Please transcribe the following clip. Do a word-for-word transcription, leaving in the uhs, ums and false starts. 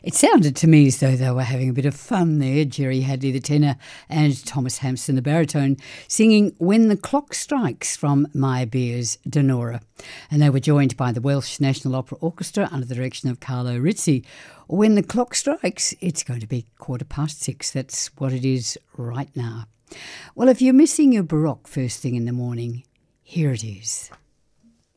It sounded to me as though they were having a bit of fun there. Jerry Hadley, the tenor, and Thomas Hampson, the baritone, singing When the Clock Strikes from Meyerbeer's Donora. And they were joined by the Welsh National Opera Orchestra under the direction of Carlo Rizzi. When the clock strikes, it's going to be quarter past six. That's what it is right now. Well, if you're missing your Baroque first thing in the morning, here it is.